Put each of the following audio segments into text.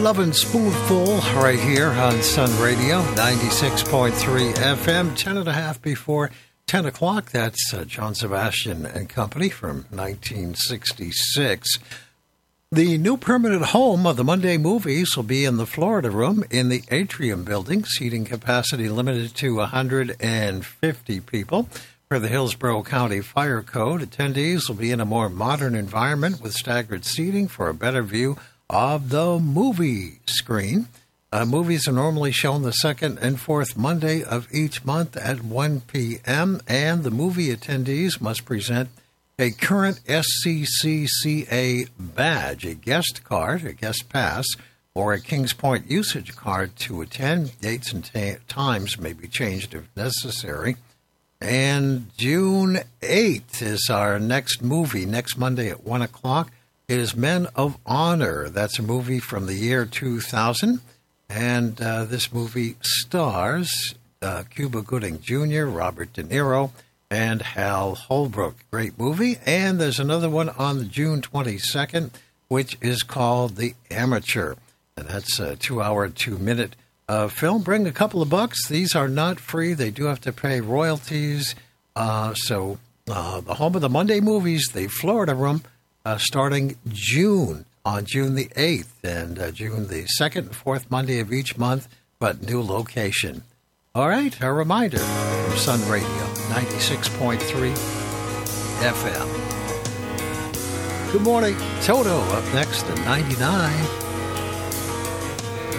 Lovin' Spoonful right here on Sun Radio, 96.3 FM, 10 and a half before 10 o'clock. That's John Sebastian and Company from 1966. The new permanent home of the Monday Movies will be in the Florida Room in the Atrium Building, seating capacity limited to 150 people. Per the Hillsborough County Fire Code, attendees will be in a more modern environment with staggered seating for a better view of the movie screen. Movies are normally shown the second and fourth Monday of each month at 1 p.m., and the movie attendees must present a current SCCCA badge, a guest card, a guest pass, or a Kings Point usage card to attend. Dates and times may be changed if necessary. And June 8th is our next movie, next Monday at 1 o'clock. It is Men of Honor. That's a movie from the year 2000. And this movie stars Cuba Gooding Jr., Robert De Niro, and Hal Holbrook. Great movie. And there's another one on June 22nd, which is called The Amateur. And that's a 2-hour, 2-minute film. Bring a couple of bucks. These are not free. They do have to pay royalties. So the home of the Monday Movies, the Florida Room, starting on June the 8th and June the 2nd and 4th Monday of each month, but new location. All right, a reminder from Sun Radio, 96.3 FM. Good morning. Toto up next at 99.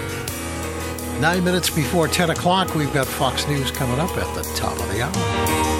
9 minutes before 10 o'clock, we've got Fox News coming up at the top of the hour.